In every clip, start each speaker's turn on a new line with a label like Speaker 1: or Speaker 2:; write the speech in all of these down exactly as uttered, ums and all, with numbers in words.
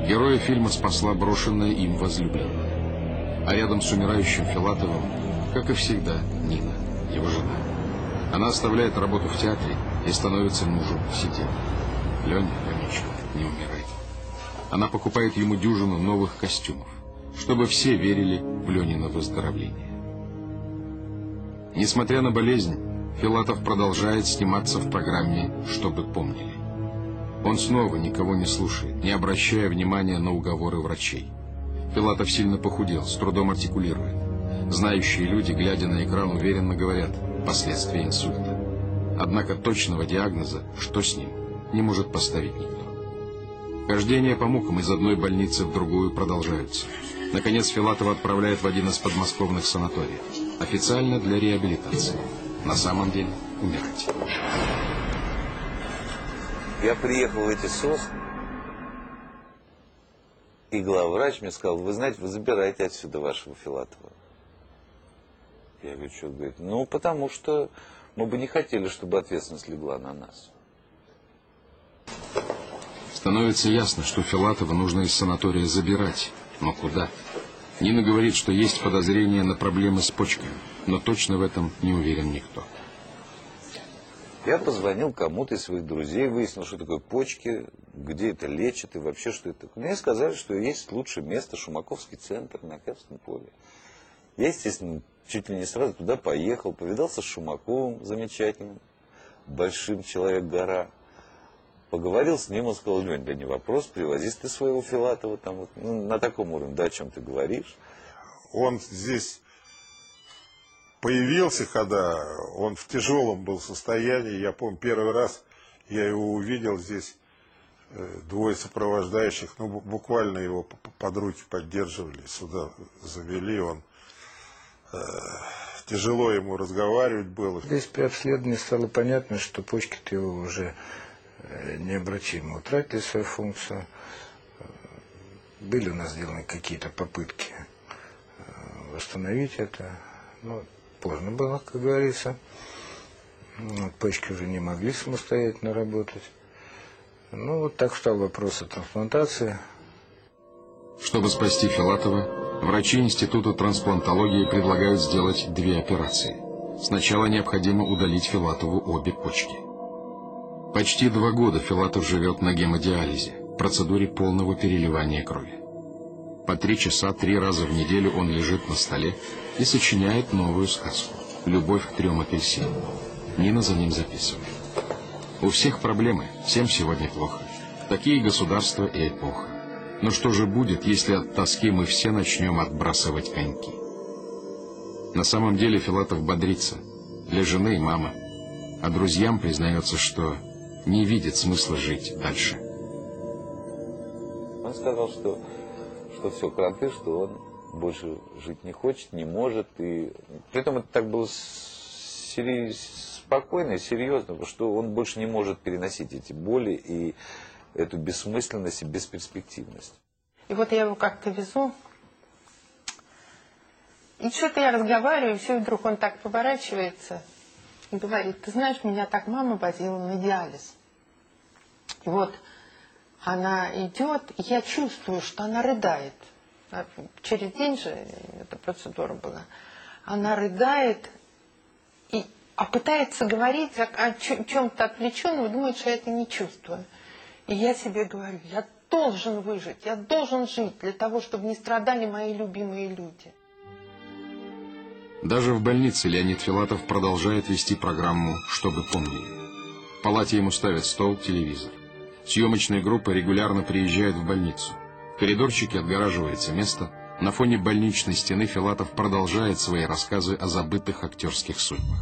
Speaker 1: Героя фильма спасла брошенная им возлюбленная. А рядом с умирающим Филатовым, как и всегда, Нина, его жена. Она оставляет работу в театре и становится мужу сидеть. Леня, Ленечка, не умирай. Она покупает ему дюжину новых костюмов, чтобы все верили в Ленино выздоровление. Несмотря на болезнь, Филатов продолжает сниматься в программе «Чтобы помнили». Он снова никого не слушает, не обращая внимания на уговоры врачей. Филатов сильно похудел, с трудом артикулирует. Знающие люди, глядя на экран, уверенно говорят: последствия инсульта. Однако точного диагноза, что с ним, не может поставить никто. Хождения по мукам из одной больницы в другую продолжаются. Наконец Филатова отправляют в один из подмосковных санаториев. Официально для реабилитации. На самом деле умирать.
Speaker 2: Я приехал в эти сосны, и главврач мне сказал: вы знаете, вы забираете отсюда вашего Филатова. Я говорю: что? Говорит: ну, потому что мы бы не хотели, чтобы ответственность легла на нас.
Speaker 1: Становится ясно, что Филатова нужно из санатория забирать. Но куда? Нина говорит, что есть подозрение на проблемы с почками, но точно в этом не уверен никто.
Speaker 2: Я позвонил кому-то из своих друзей, выяснил, что такое почки, где это лечат и вообще что это такое. Мне сказали, что есть лучшее место — Шумаковский центр на Октябрьском поле. Я, естественно, чуть ли не сразу туда поехал, повидался с Шумаковым, замечательным, большим человек-гора. Поговорил с ним, он сказал: Лень, да не вопрос, привози ты своего Филатова, там вот, ну, на таком уровне, да, о чем ты говоришь.
Speaker 3: Он здесь появился, когда он в тяжелом был состоянии. Я помню, первый раз я его увидел здесь, двое сопровождающих, ну, буквально его под руки поддерживали, сюда завели. Он э, тяжело ему разговаривать было.
Speaker 4: Здесь при обследовании стало понятно, что почки-то его уже необратимо утратили свою функцию. Были у нас сделаны какие-то попытки восстановить это, но поздно было, как говорится. Почки уже не могли самостоятельно работать. Ну, вот так встал вопрос о трансплантации.
Speaker 1: Чтобы спасти Филатова, врачи Института трансплантологии предлагают сделать две операции. Сначала необходимо удалить Филатову обе почки. Почти два года Филатов живет на гемодиализе, процедуре полного переливания крови. По три часа три раза в неделю он лежит на столе и сочиняет новую сказку «Любовь к трем апельсинам». Нина за ним записывает. У всех проблемы, всем сегодня плохо. Такие государства и эпоха. Но что же будет, если от тоски мы все начнем отбрасывать коньки? На самом деле Филатов бодрится для жены и мамы, а друзьям признается, что не видит смысла жить дальше.
Speaker 2: Он сказал, что, что все, кранты, что он больше жить не хочет, не может. И при этом это так было сери... спокойно и серьезно, что он больше не может переносить эти боли и эту бессмысленность и бесперспективность.
Speaker 5: И вот я его как-то везу, и что-то я разговариваю, и все, вдруг он так поворачивается и говорит: ты знаешь, меня так мама возила на диализ. И вот она идет, и я чувствую, что она рыдает. Через день же эта процедура была. Она рыдает, и, а пытается говорить о, о чем-то отвлеченном, думает, что я это не чувствую. И я себе говорю: я должен выжить, я должен жить для того, чтобы не страдали мои любимые люди.
Speaker 1: Даже в больнице Леонид Филатов продолжает вести программу «Чтобы помнили». В палате ему ставят стол, телевизор. Съемочная группа регулярно приезжает в больницу. В коридорчике отгораживается место. На фоне больничной стены Филатов продолжает свои рассказы о забытых актерских судьбах.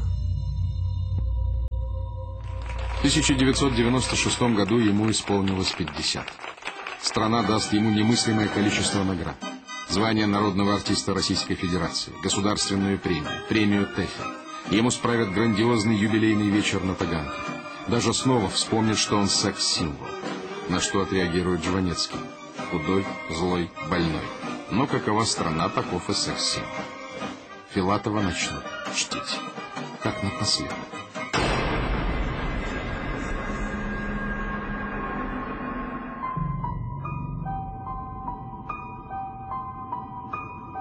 Speaker 1: В тысяча девятьсот девяносто шестом году ему исполнилось пятьдесят. Страна даст ему немыслимое количество наград. Звание народного артиста Российской Федерации, государственную премию, премию ТЭФИ. Ему справят грандиозный юбилейный вечер на Таганке. Даже снова вспомнит, что он секс-символ. На что отреагирует Жванецкий: худой, злой, больной. Но какова страна, таков и секс-символ. Филатова начнут чтить, как напоследок.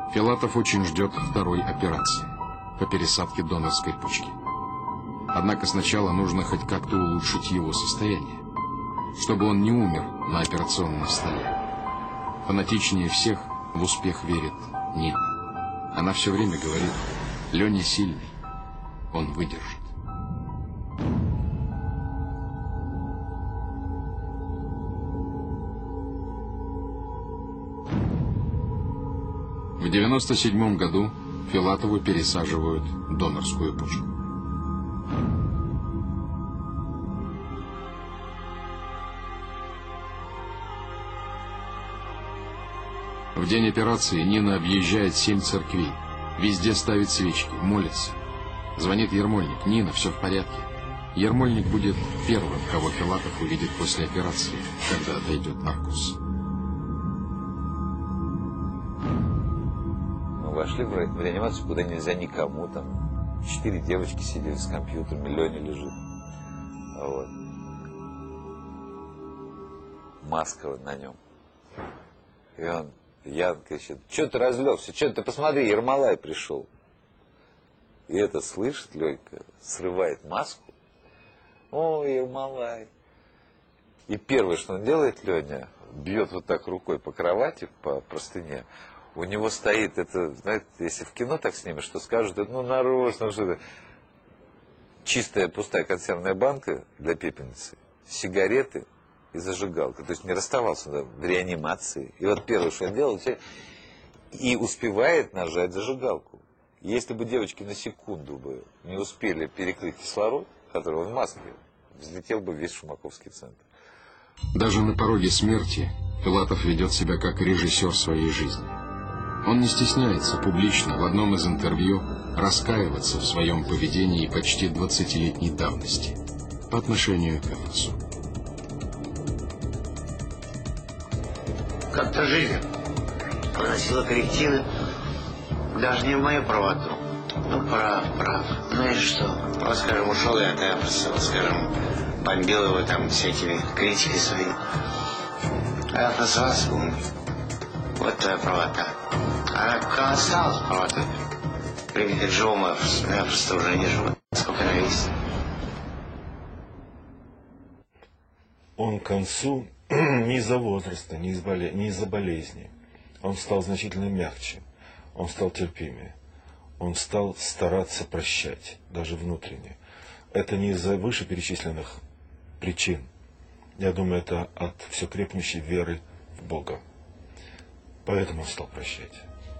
Speaker 1: Филатов очень ждет второй операции по пересадке донорской почки. Однако сначала нужно хоть как-то улучшить его состояние, чтобы он не умер на операционном столе. Фанатичнее всех в успех верит Нина. Она все время говорит: Леня сильный, он выдержит. В девяносто седьмом году Филатову пересаживают донорскую почку. В день операции Нина объезжает семь церквей, везде ставит свечки, молится. Звонит Ермольник: Нина, все в порядке. Ермольник будет первым, кого Филатов увидит после операции, когда отойдет наркоз.
Speaker 2: Вошли в реанимацию, куда нельзя никому, там четыре девочки сидели с компьютерами, Леня лежит. Вот. Маска на нем. И он, Ян кричит: что ты разлегся, что ты, посмотри, Ермолай пришел. И это слышит Ленька, срывает маску. О, Ермолай. И первое, что он делает, Леня, бьет вот так рукой по кровати, по простыне. У него стоит, это, знаете, если в кино так снимешь, что скажут: ну, нарочно, что-то. Чистая пустая консервная банка для пепельницы, сигареты и зажигалка. То есть не расставался да, в реанимации. И вот первое, что он делал, и успевает нажать зажигалку. Если бы девочки на секунду бы не успели перекрыть кислород, который он в маске, взлетел бы весь Шумаковский центр.
Speaker 1: Даже на пороге смерти Филатов ведет себя как режиссер своей жизни. Он не стесняется публично в одном из интервью раскаиваться в своем поведении почти двадцатилетней давности по отношению к Эфосу.
Speaker 6: Как-то жизнь вносила коррективы даже не в мою правоту. Ну, прав, прав. Знаешь что? Вот, скажем, ушел я от Эфоса, вот, скажем, бомбил его там всякими критикой своими. А Эфос вас вспомнил. Вот твоя правота. А как осталась правота? Приведет к живому Эфосу. Эфос уже не живой. Сколько навесит.
Speaker 7: Он к концу не из-за возраста, не из-за боле... не из-за болезни. Он стал значительно мягче. Он стал терпимее. Он стал стараться прощать, даже внутренне. Это не из-за вышеперечисленных причин. Я думаю, это от все крепнущей веры в Бога. Поэтому он стал прощать.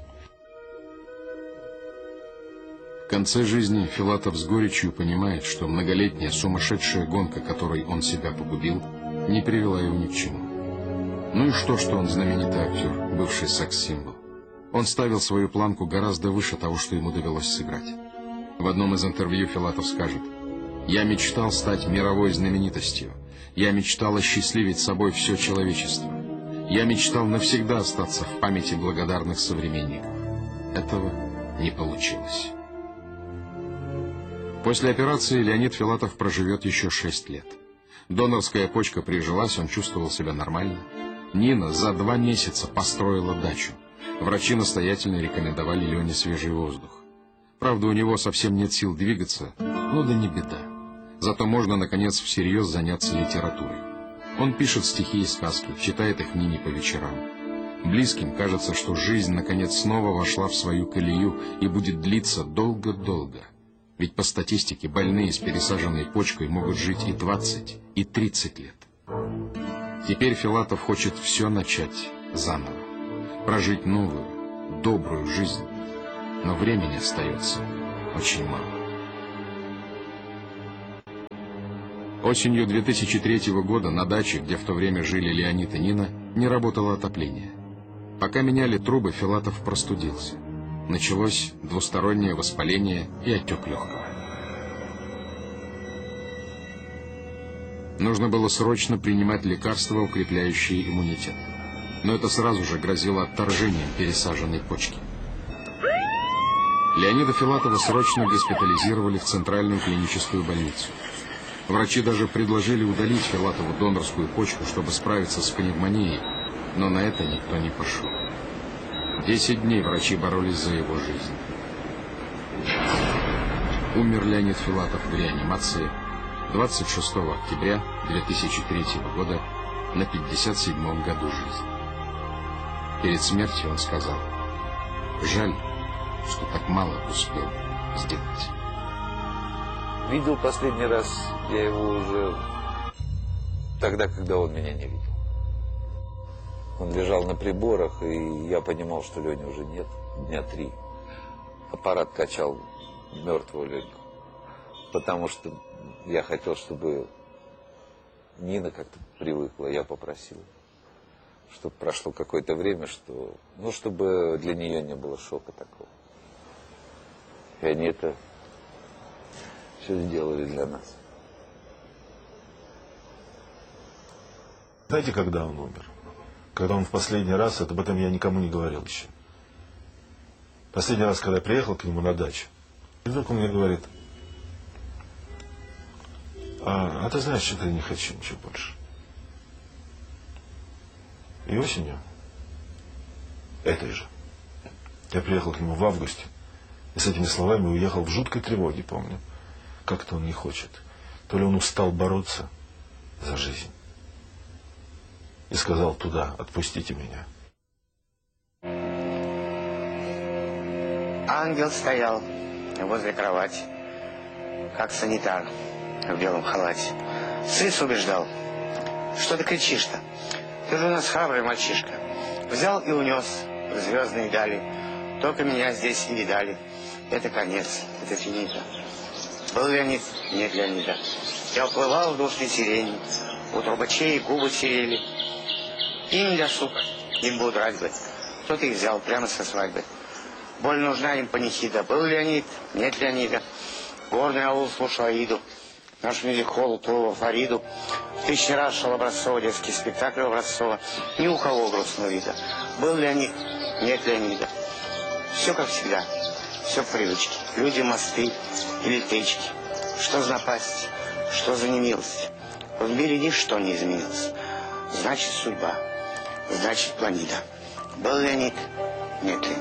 Speaker 1: В конце жизни Филатов с горечью понимает, что многолетняя сумасшедшая гонка, которой он себя погубил, не привела его ни к чему. Ну и что, что он знаменитый актер, бывший секс-символ? Он ставил свою планку гораздо выше того, что ему довелось сыграть. В одном из интервью Филатов скажет: «Я мечтал стать мировой знаменитостью. Я мечтал осчастливить собой все человечество. Я мечтал навсегда остаться в памяти благодарных современников. Этого не получилось». После операции Леонид Филатов проживет еще шесть лет. Донорская почка прижилась, он чувствовал себя нормально. Нина за два месяца построила дачу. Врачи настоятельно рекомендовали Лене свежий воздух. Правда, у него совсем нет сил двигаться, но да не беда. Зато можно, наконец, всерьез заняться литературой. Он пишет стихи и сказки, читает их Нине по вечерам. Близким кажется, что жизнь, наконец, снова вошла в свою колею и будет длиться долго-долго. Ведь по статистике больные с пересаженной почкой могут жить и двадцать, и тридцать лет. Теперь Филатов хочет все начать заново. Прожить новую, добрую жизнь. Но времени остается очень мало. Осенью две тысячи третьего года на даче, где в то время жили Леонид и Нина, не работало отопление. Пока меняли трубы, Филатов простудился. Началось двустороннее воспаление и отек легкого. Нужно было срочно принимать лекарства, укрепляющие иммунитет. Но это сразу же грозило отторжением пересаженной почки. Леонида Филатова срочно госпитализировали в Центральную клиническую больницу. Врачи даже предложили удалить Филатову донорскую почку, чтобы справиться с пневмонией, но на это никто не пошел. Десять дней врачи боролись за его жизнь. Умер Леонид Филатов в реанимации двадцать шестого октября две тысячи третьего года на пятьдесят седьмом году жизни. Перед смертью он сказал: «Жаль, что так мало успел сделать».
Speaker 2: Видел последний раз я его уже тогда, когда он меня не видел. Он лежал на приборах, и я понимал, что Лени уже нет дня три. Аппарат качал мертвую Леньку, потому что я хотел, чтобы Нина как-то привыкла. Я попросил, чтобы прошло какое-то время, что, ну, чтобы для нее не было шока такого. И они это все сделали для нас.
Speaker 7: Знаете, когда он умер? Когда он в последний раз, это об этом я никому не говорил еще. Последний раз, когда я приехал к нему на дачу, и вдруг он мне говорит: а, а ты знаешь, что я не хочу ничего больше. И осенью, этой же, я приехал к нему в августе, и с этими словами уехал в жуткой тревоге, помню. Как-то он не хочет. То ли он устал бороться за жизнь. И сказал туда: отпустите меня.
Speaker 6: Ангел стоял возле кровати, как санитар в белом халате. Сыс убеждал: что ты кричишь-то? Ты же у нас храбрый мальчишка. Взял и унес в звездные дали. Только меня здесь и видали. Это конец, это финита. Был Леонид? Нет Леонида. Я уплывал в душной сирени. У трубачей губы серели. Им для сук, им бы удрать бы. Кто-то их взял прямо со свадьбы. Боль нужна им панихида. Был Леонид? Нет Леонида. Горный аул слушал Аиду. Наш мюзик-холл уплыл во Фариду. Тысячи раз шел Образцово, детский спектакль Образцова. Ни у кого грустного вида. Был Леонид? Нет Леонида. Все как всегда. Все в привычке. Люди, мосты, электрички. Что за напасть, что за немилость. В мире ничто не изменилось. Значит, судьба. Значит, планета. Был Леонид? Нет Леонида.